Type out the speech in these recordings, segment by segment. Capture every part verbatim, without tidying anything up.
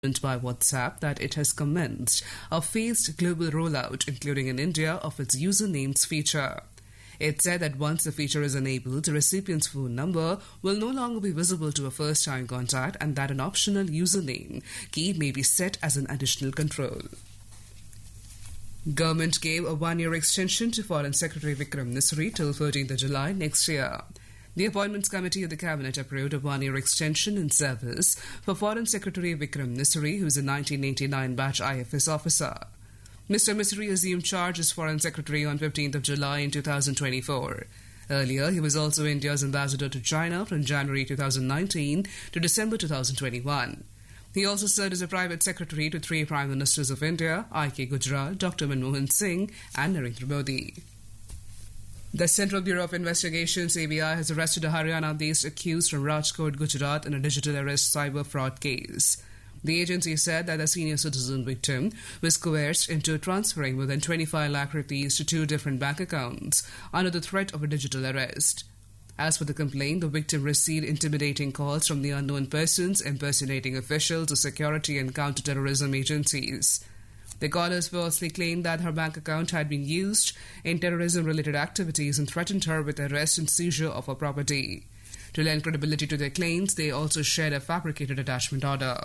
by WhatsApp that it has commenced a phased global rollout, including in India, of its usernames feature. It said that once the feature is enabled, the recipient's phone number will no longer be visible to a first-time contact and that an optional username key may be set as an additional control. Government gave a one-year extension to Foreign Secretary Vikram Misri till thirteenth of July next year. The Appointments Committee of the Cabinet approved a one-year extension in service for Foreign Secretary Vikram Misri, who is a nineteen eighty-nine batch I F S officer. Mister Misri assumed charge as Foreign Secretary on fifteenth of July in two thousand twenty-four. Earlier, he was also India's ambassador to China from January two thousand nineteen to December two thousand twenty-one. He also served as a private secretary to three Prime Ministers of India, I K Gujral, Doctor Manmohan Singh and Narendra Modi. The Central Bureau of Investigations, C B I, has arrested a Haryana-based accused from Rajkot, Gujarat in a digital arrest cyber fraud case. The agency said that the senior citizen victim was coerced into transferring more than twenty-five lakh rupees to two different bank accounts under the threat of a digital arrest. As for the complaint, the victim received intimidating calls from the unknown persons impersonating officials of security and counter-terrorism agencies. The callers falsely claimed that her bank account had been used in terrorism-related activities and threatened her with arrest and seizure of her property. To lend credibility to their claims, they also shared a fabricated attachment order.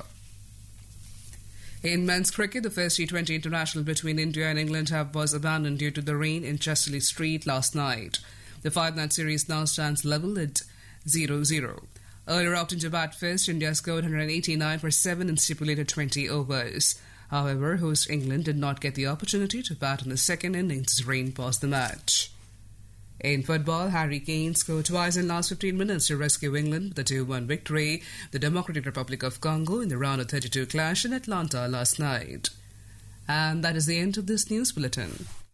In men's cricket, the first T twenty international between India and England have was abandoned due to the rain in Chesley Street last night. The five-match series now stands level at zero zero. Earlier opting to bat first, India scored one hundred eighty-nine for seven in stipulated twenty overs. However, host England did not get the opportunity to bat in the second innings as rain paused the match. In football, Harry Kane scored twice in the last fifteen minutes to rescue England with a two one victory, the Democratic Republic of Congo in the round of thirty-two clash in Atlanta last night. And that is the end of this news bulletin.